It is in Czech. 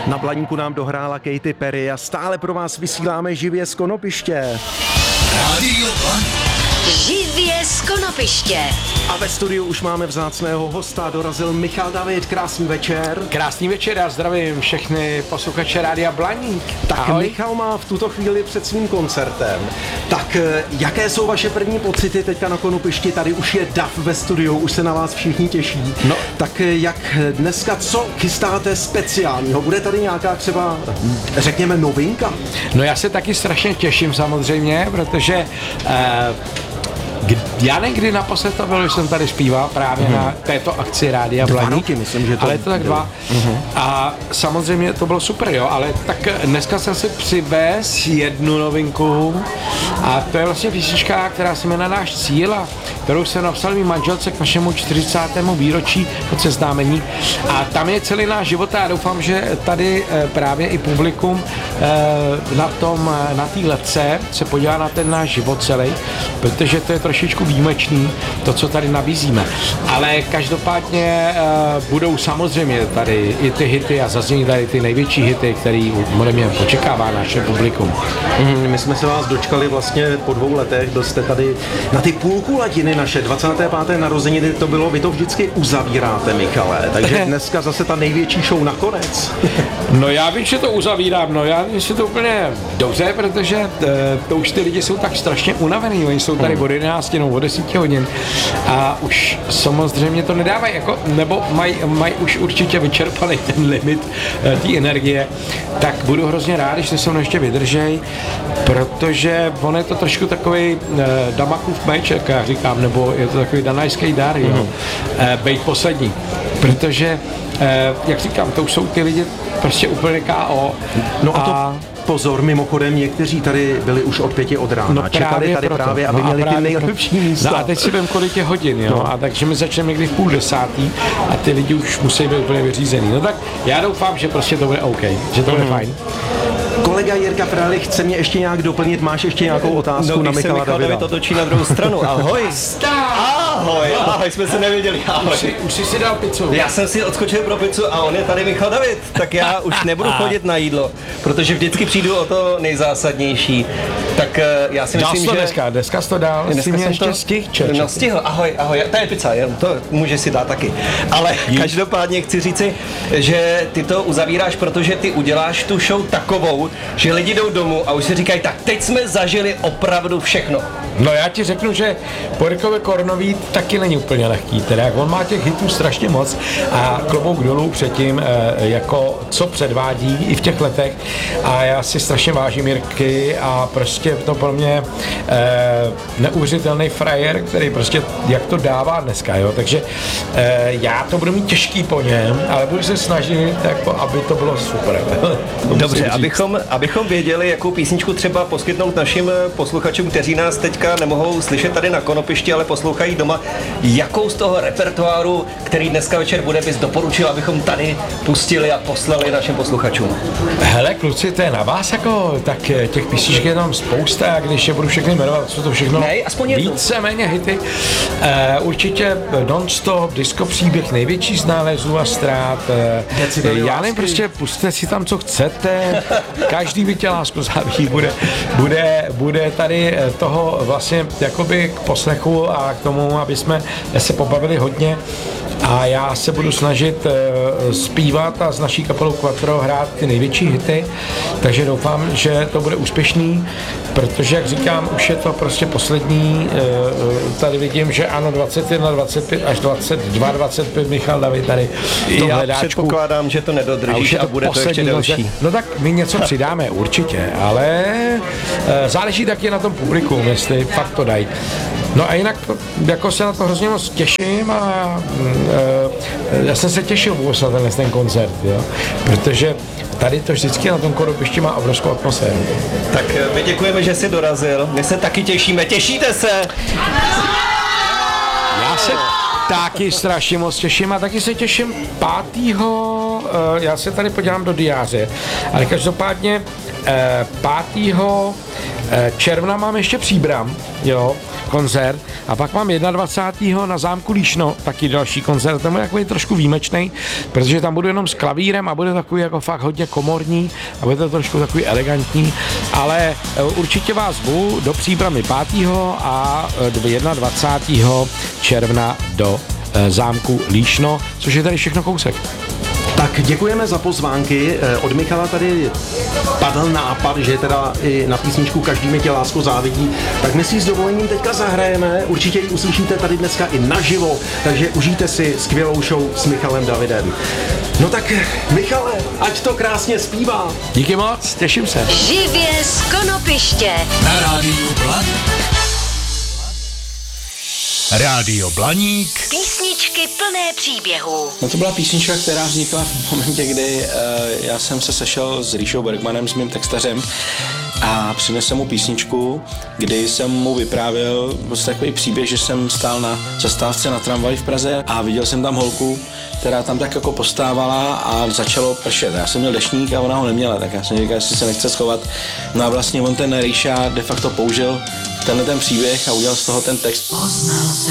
Na Blaníku nám dohrála Katy Perry a stále pro vás vysíláme živě z Konopiště. Rádio Blaník. Živě z Konopiště. A ve studiu už máme vzácného hosta, dorazil Michal David, krásný večer. Krásný večer, já zdravím všechny posluchače Rádia Blaník. Tak ahoj. Michal má v tuto chvíli před svým koncertem. Tak jaké jsou vaše první pocity teďka na Konopišti? Tady už je dav ve studiu, už se na vás všichni těší. No. Tak jak dneska, co chystáte speciálního? Bude tady nějaká třeba, řekněme, novinka? No já se taky strašně těším samozřejmě, protože já nevím, kdy naposled to bylo, že jsem tady zpíval právě na této akci Rádia Blaník. 2 roky, myslím, že to ale je to tak 2. A samozřejmě to bylo super, jo, ale tak dneska jsem si přivez jednu novinku a to je vlastně písnička, která se jmenuje Náš cíl a kterou jsem napsal mý manželce k našemu 40. výročí od seznámení a tam je celý náš život a já doufám, že tady právě i publikum na té letce se podívá na ten náš život celý, protože to je trošičku výjimečný, to, co tady nabízíme. Ale každopádně budou samozřejmě tady i ty hity a zaznějí tady ty největší hity, který ode mě očekává naše publikum. My jsme se vás dočkali vlastně po 2 letech, byl jste tady na ty půlkulatiny naše 25. narozeniny, to bylo, vy to vždycky uzavíráte, Michale, takže dneska zase ta největší show nakonec. No já vím, že to uzavírám, no já vím, že to úplně dobře, protože to už ty lidi jsou tak strašně unavený, oni jsou tady od 11 nebo od 10 hodin a už samozřejmě to nedávají, jako, nebo mají už určitě vyčerpaný ten limit té energie, tak budu hrozně rád, když se mnou ještě vydržej, protože on je to trošku takový Damakův meč, jak já říkám, nebo je to takový danajský dar, jo, bejt poslední, protože jak říkám, to už jsou ty lidi prostě úplně K.O. No a to pozor, mimochodem, někteří tady byli už od 5 od rána. No čekali tady proto. právě, aby měli ty nejlepší místa. No a teď si vím, kolik je hodin, jo, a takže my začneme někdy v 9:30 a ty lidi už musí být úplně vyřízený. No tak já doufám, že prostě to bude OK, že to bude fajn. Kolega Jirka Frali chce mě ještě nějak doplnit, máš ještě nějakou otázku na Michala Davida? David otočí na druhou stranu. Ahoj. Ahoj, jsme se nevěděli. Ahoj. Už jsi si dal pizzu. Já jsem si odskočil pro pizzu a on je tady Michal David, tak já už nebudu chodit na jídlo, protože vždycky přijdu o to nejzásadnější. Tak já si myslím, že... Dneska jsi to dal, jsi mě ještě stihl. No stihl, ahoj, to je pizza, jen to můžeš si dát taky. Ale každopádně chci říci, že ty to uzavíráš, protože ty uděláš tu show takovou, že lidi jdou domů a už si říkají, tak teď jsme zažili opravdu všechno. No já ti řeknu, že Porikovi Kornový taky není úplně lehký, teda jak on má těch hitů strašně moc a klobouk dolů před tím, jako co předvádí i v těch letech a já si strašně vážím Jirky a prostě to pro mě neuvěřitelný frajer, který prostě jak to dává dneska, jo, takže já to budu mít těžký po něm, ale budu se snažit, jako, aby to bylo super. Dobře, abychom věděli, jakou písničku třeba poskytnout našim posluchačům, kteří nás teďka nemohou slyšet tady na Konopišti, ale poslouchají doma, jakou z toho repertoáru, který dneska večer bude, bys doporučil, abychom tady pustili a poslali našim posluchačům? Hele, kluci, to je na vás, jako, tak těch písniček je tam spousta, a když je budu všechny jmenovat, co to všechno víceméně hity. Určitě Non-Stop, Disco příběh, Největší z nálezů a ztrát. Já nevím, prostě pusťte si tam, co chcete, každý by tě lásku záví, bude tady toho vlastně jakoby k poslechu a k tomu, aby jsme se pobavili hodně a já se budu snažit zpívat a s naší kapelou Quattro hrát ty největší hity, takže doufám, že to bude úspěšný, protože jak říkám, už je to prostě poslední, tady vidím, že ano, 21, 25 až 22, 25 Michal David tady v tom hledáčku. Já předpokládám, že to nedodržíš a bude to ještě delší. No tak my něco přidáme určitě, ale záleží taky na tom publiku, jestli fakt to dají. No a jinak jako se na to hrozně moc těším a já jsem se těšil vůbec na ten koncert, jo? Protože tady to vždycky na tom Konopišti má obrovskou atmosféru. Tak my děkujeme, že jsi dorazil, my se taky těšíme, těšíte se? Já se taky strašně moc těším a taky se těším 5. Já se tady podívám do diáře, ale každopádně 5. června mám ještě Příbram, jo, koncert. A pak mám 21. na zámku Líšno, taky další koncert. Ten je takový trošku výjimečný, protože tam budu jenom s klavírem a bude takový jako fakt hodně komorní a bude to trošku takový elegantní, ale určitě vás zvu do Příbrami 5. a 21. června do zámku Líšno, což je tady všechno kousek. Tak děkujeme za pozvánky. Od Michala tady padl nápad, že teda i na písničku Každý mi tě lásko závidí, tak my si s dovolením teďka zahrajeme. Určitě ji uslyšíte tady dneska i naživo, takže užijte si skvělou show s Michalem Davidem. No tak Michale, ať to krásně zpívá. Díky moc, těším se. Živě z Konopiště. Na rádiu Blaník. Rádio Blaník. Písničky plné příběhů. No to byla písnička, která vznikla v momentě, kdy já jsem se sešel s Ríšou Bergmanem, s mým textařem, a přinesl mu písničku, kdy jsem mu vyprávěl vlastně takový příběh, že jsem stál na zastávce na tramvaji v Praze a viděl jsem tam holku, která tam tak jako postávala a začalo pršet. Já jsem měl deštník a ona ho neměla, tak já jsem říkal, jestli se nechce schovat. No a vlastně on ten Ríša de facto použil tenhle ten příběh a udělal z toho ten text. Poznal